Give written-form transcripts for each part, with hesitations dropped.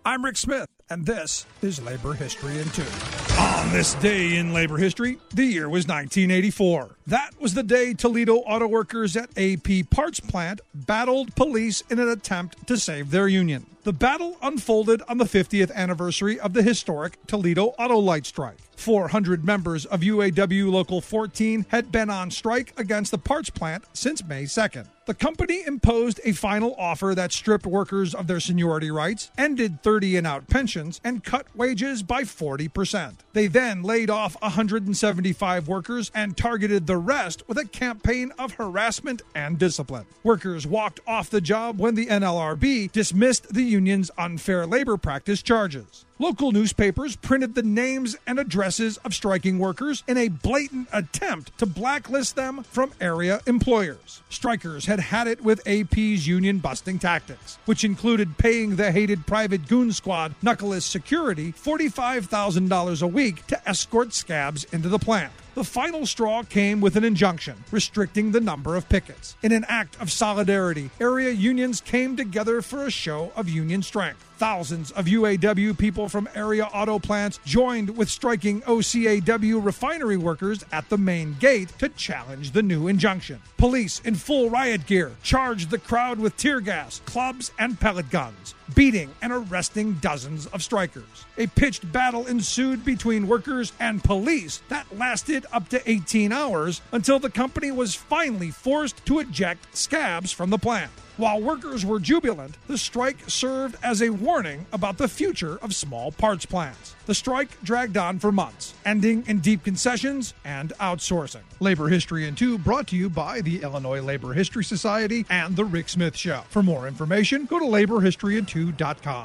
I'm Rick Smith, and this is Labor History in 2. On this day in labor history, the year was 1984. That was the day Toledo auto workers at AP Parts Plant battled police in an attempt to save their union. The battle unfolded on the 50th anniversary of the historic Toledo Auto Light Strike. 400 members of UAW Local 14 had been on strike against the parts plant since May 2nd. The company imposed a final offer that stripped workers of their seniority rights, ended 30-and-out pensions, and cut wages by 40%. They then laid off 175 workers and targeted the rest with a campaign of harassment and discipline. Workers walked off the job when the NLRB dismissed the union's unfair labor practice charges. Local newspapers printed the names and addresses of striking workers in a blatant attempt to blacklist them from area employers. Strikers had it with AP's union-busting tactics, which included paying the hated private goon squad, Knuckleus Security, $45,000 a week to escort scabs into the plant. The final straw came with an injunction restricting the number of pickets. In an act of solidarity, area unions came together for a show of union strength. Thousands of UAW people from area auto plants joined with striking OCAW refinery workers at the main gate to challenge the new injunction. Police in full riot gear charged the crowd with tear gas, clubs, and pellet guns, beating and arresting dozens of strikers. A pitched battle ensued between workers and police that lasted up to 18 hours until the company was finally forced to eject scabs from the plant. While workers were jubilant, the strike served as a warning about the future of small parts plants. The strike dragged on for months, ending in deep concessions and outsourcing. Labor History in 2 brought to you by the Illinois Labor History Society and The Rick Smith Show. For more information, go to laborhistoryin2.com.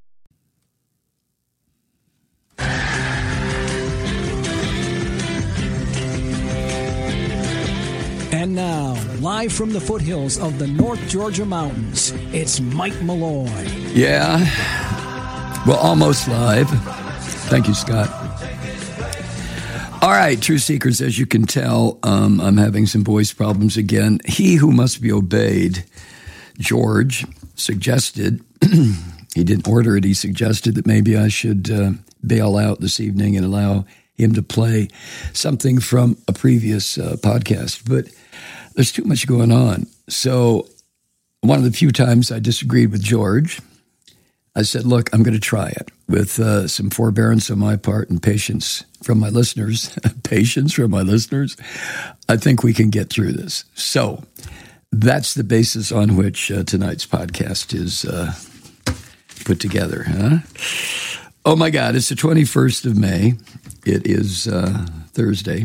And now, live from the foothills of the North Georgia mountains, it's Mike Malloy. Yeah, well, almost live. Thank you, Scott. All right, True Seekers, as you can tell, I'm having some voice problems again. He who must be obeyed, George, suggested, he didn't order it, he suggested that maybe I should bail out this evening and allow him to play something from a previous podcast. But there's too much going on. So one of the few times I disagreed with George, I said, look, I'm going to try it with some forbearance on my part and patience from my listeners. Patience from my listeners. I think we can get through this. So that's the basis on which tonight's podcast is put together. Huh? Oh, my God. It's the 21st of May. It is Thursday.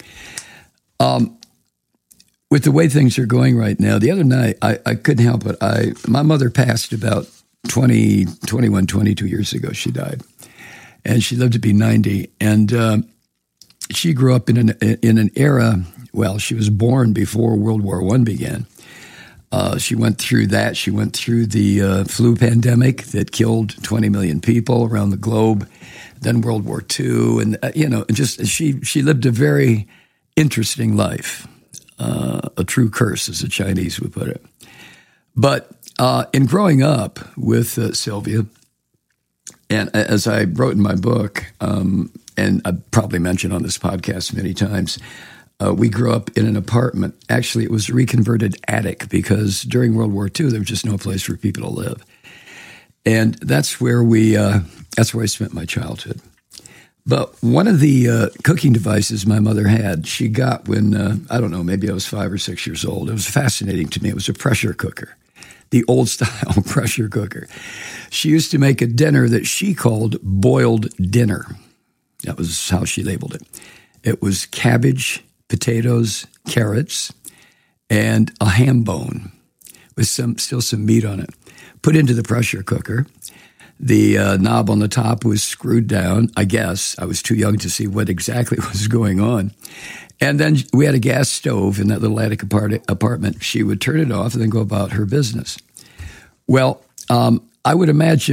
With the way things are going right now, the other night, I couldn't help it. My mother passed about 22 years ago. She died. And she lived to be 90. And she grew up in an era, well, she was born before World War I began. She went through that. She went through the flu pandemic that killed 20 million people around the globe. Then World War II. And, she lived a very interesting life. A true curse, as the Chinese would put it. But in growing up with Sylvia, and as I wrote in my book, and I probably mentioned on this podcast many times, we grew up in an apartment. Actually, it was a reconverted attic because during World War II, there was just no place for people to live. And that's where that's where I spent my childhood. But one of the cooking devices my mother had, she got when, I don't know, maybe I was 5 or 6 years old. It was fascinating to me. It was a pressure cooker, the old-style pressure cooker. She used to make a dinner that she called boiled dinner. That was how she labeled it. It was cabbage, potatoes, carrots, and a ham bone with still some meat on it. Put into the pressure cooker. The knob on the top was screwed down. I guess I was too young to see what exactly was going on. And then we had a gas stove in that little attic apartment. She would turn it off and then go about her business. Well, I would imagine